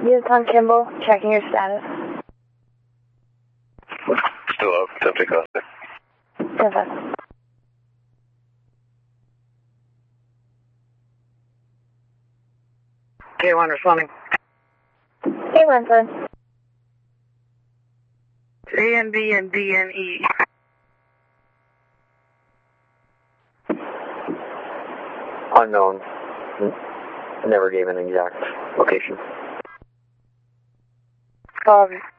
Yukon Kimball, checking your status. Still up, attempting contact. 10-5. K1 responding. K1, son. ANB and BNE. Unknown. Never gave an exact location. Copy.